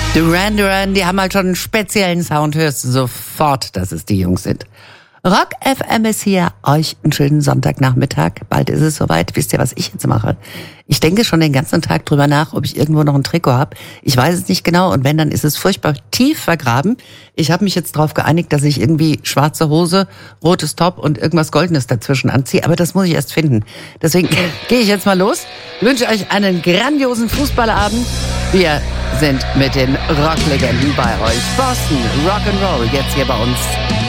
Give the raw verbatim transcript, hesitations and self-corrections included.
Duran Duran, die haben halt schon einen speziellen Sound, hörst du sofort, dass es die Jungs sind. Rock F M ist hier, euch einen schönen Sonntagnachmittag. Bald ist es soweit. Wisst ihr, was ich jetzt mache? Ich denke schon den ganzen Tag drüber nach, ob ich irgendwo noch ein Trikot habe. Ich weiß es nicht genau und wenn, dann ist es furchtbar tief vergraben. Ich habe mich jetzt darauf geeinigt, dass ich irgendwie schwarze Hose, rotes Top und irgendwas Goldenes dazwischen anziehe. Aber das muss ich erst finden. Deswegen gehe ich jetzt mal los. Wünsche euch einen grandiosen Fußballabend. Wir sind mit den Rocklegenden bei euch. Boston Rock'n'Roll jetzt hier bei uns.